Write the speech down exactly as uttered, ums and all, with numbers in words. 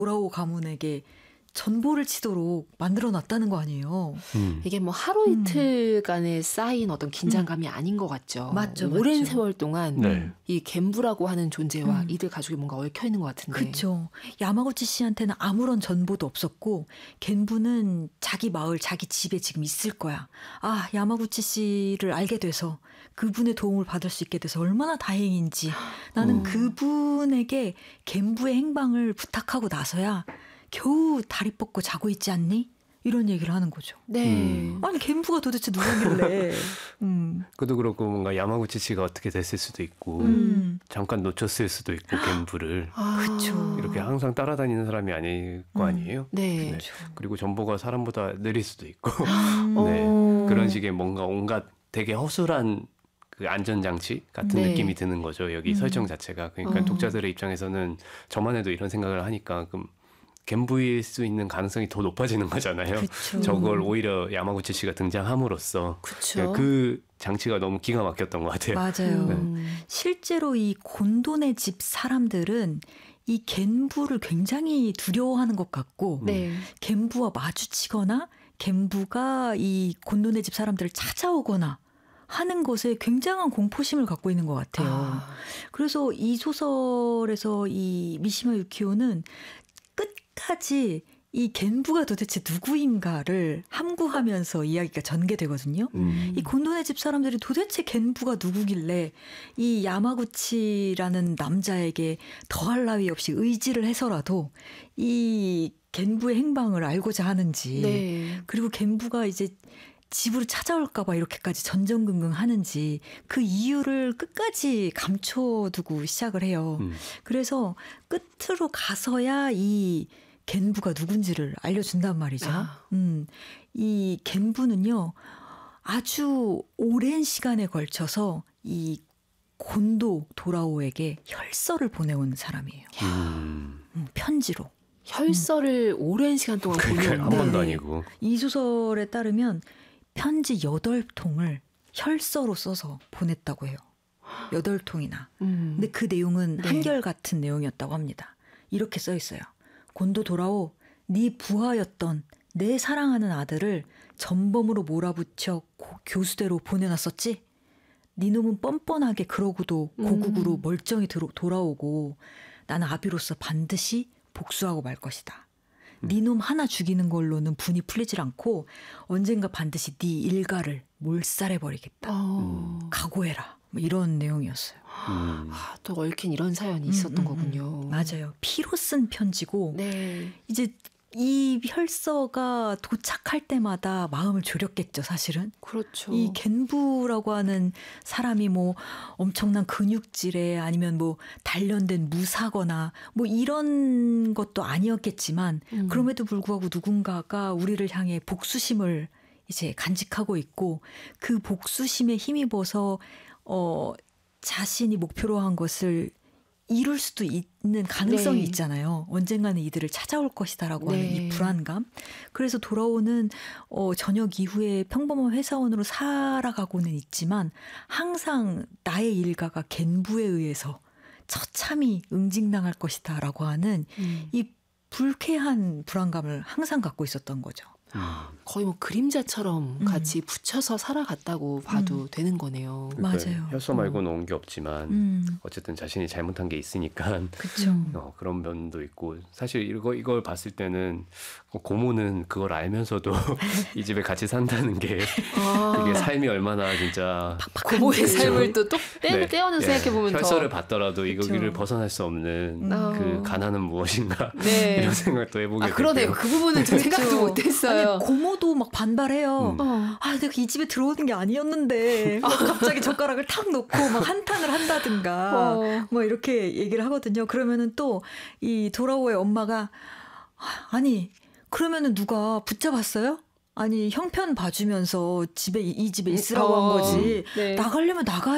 도라오 가문에게 전보를 치도록 만들어놨다는 거 아니에요. 음. 이게 뭐 하루 이틀간에 쌓인 어떤 긴장감이 음. 아닌 것 같죠. 맞죠. 오랜 맞죠. 세월 동안 네. 이 겐부라고 하는 존재와 음. 이들 가족이 뭔가 얽혀 있는 것 같은데. 그렇죠. 야마구치 씨한테는 아무런 전보도 없었고 겐부는 자기 마을, 자기 집에 지금 있을 거야. 아, 야마구치 씨를 알게 돼서 그분의 도움을 받을 수 있게 돼서 얼마나 다행인지. 나는 음. 그분에게 겐부의 행방을 부탁하고 나서야 겨우 다리 뻗고 자고 있지 않니? 이런 얘기를 하는 거죠. 네. 음. 아니 겐부가 도대체 누구길래. 음. 그것도 그렇고 뭔가 야마구치 씨가 어떻게 됐을 수도 있고 음. 잠깐 놓쳤을 수도 있고 겐부를 아. 그쵸. 이렇게 항상 따라다니는 사람이 아닐 거 음. 아니에요? 네. 네. 그렇죠. 그리고 전보가 사람보다 느릴 수도 있고 음. 네. 어. 그런 식의 뭔가 온갖 되게 허술한 그 안전장치 같은 네. 느낌이 드는 거죠. 여기 음. 설정 자체가. 그러니까 어. 독자들의 입장에서는 저만 해도 이런 생각을 하니까 그럼 겐부일 수 있는 가능성이 더 높아지는 거잖아요. 그쵸. 저걸 오히려 야마구치 씨가 등장함으로써 그렇죠. 그 장치가 너무 기가 막혔던 것 같아요. 맞아요. 음. 실제로 이 곤돈의 집 사람들은 이 겐부를 굉장히 두려워하는 것 같고 네. 겐부와 마주치거나 겐부가 이 곤돈의 집 사람들을 찾아오거나 하는 것에 굉장한 공포심을 갖고 있는 것 같아요. 아. 그래서 이 소설에서 이 미시마 유키오는 끝까지 이 겐부가 도대체 누구인가를 함구하면서 이야기가 전개되거든요. 음. 이 곤돈의 집 사람들이 도대체 겐부가 누구길래 이 야마구치라는 남자에게 더할 나위 없이 의지를 해서라도 이 겐부의 행방을 알고자 하는지 네. 그리고 겐부가 이제 집으로 찾아올까 봐 이렇게까지 전전긍긍 하는지 그 이유를 끝까지 감춰두고 시작을 해요. 음. 그래서 끝으로 가서야 이 겐부가 누군지를 알려준단 말이죠. 아. 음, 이 겐부는요, 아주 오랜 시간에 걸쳐서 이 곤도 도라오에게 혈서를 보내온 사람이에요. 음. 음, 편지로. 혈서를 음. 오랜 시간 동안 그러니까 한 보내는데 번도 네. 아니고. 이 소설에 따르면 편지 여덟 통을 혈서로 써서 보냈다고 해요. 여덟 통이나. 음. 근데 그 내용은 네. 한결같은 내용이었다고 합니다. 이렇게 써 있어요. 곤도 도라오, 네 부하였던 내 사랑하는 아들을 전범으로 몰아붙여 고, 교수대로 보내놨었지? 네 놈은 뻔뻔하게 그러고도 고국으로 음. 멀쩡히 들어, 돌아오고 나는 아비로서 반드시 복수하고 말 것이다. 네 놈 하나 죽이는 걸로는 분이 풀리질 않고 언젠가 반드시 네 일가를 몰살해버리겠다. 어. 각오해라. 뭐 이런 내용이었어요. 음. 아, 또 얽힌 이런 사연이 있었던 음, 음, 거군요. 음. 맞아요. 피로 쓴 편지고 네. 이제 이 혈서가 도착할 때마다 마음을 졸였겠죠, 사실은. 그렇죠. 이 겐부라고 하는 사람이 뭐 엄청난 근육질에 아니면 뭐 단련된 무사거나 뭐 이런 것도 아니었겠지만 음. 그럼에도 불구하고 누군가가 우리를 향해 복수심을 이제 간직하고 있고 그 복수심에 힘입어서 어 자신이 목표로 한 것을 이룰 수도 있는 가능성이 네. 있잖아요. 언젠가는 이들을 찾아올 것이다라고 네. 하는 이 불안감. 그래서 돌아오는 어, 저녁 이후에 평범한 회사원으로 살아가고는 있지만 항상 나의 일가가 겐부에 의해서 처참히 응징당할 것이다라고 하는 음. 이 불쾌한 불안감을 항상 갖고 있었던 거죠. 음. 거의 뭐 그림자처럼 음. 같이 붙여서 살아갔다고 봐도 음. 되는 거네요. 그러니까 맞아요. 혈서 말고는 온 게 없지만 음, 어쨌든 자신이 잘못한 게 있으니까 그렇죠. 어, 그런 면도 있고 사실 이거 이걸 봤을 때는 고모는 그걸 알면서도 이 집에 같이 산다는 게 아. 이게 삶이 얼마나 진짜 고모의 삶을 또, 또 떼, 네. 떼어는 예. 생각해보면 혈서를 더. 받더라도 이 그쵸. 거기를 벗어날 수 없는 음. 그 가난은 무엇인가 네. 이런 생각도 해보게 아, 되고 그러네요. 그 부분은 좀 생각도 못했어요. 아니, 고모도 막 반발해요. 음. 어. 아, 내가 이 집에 들어오는 게 아니었는데. 막 갑자기 젓가락을 탁 놓고 막 한탄을 한다든가. 어. 뭐 이렇게 얘기를 하거든요. 그러면은 또 이 도라오의 엄마가 아니, 그러면은 누가 붙잡았어요? 아니, 형편 봐주면서 집에, 이 집에 있으라고 어. 한 거지. 네. 나가려면 나가